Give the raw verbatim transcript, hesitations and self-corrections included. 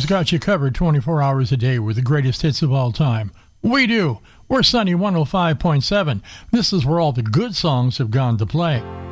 who's got you covered twenty-four hours a day with the greatest hits of all time? We do. We're Sunny one oh five point seven. This is where all the good songs have gone to play.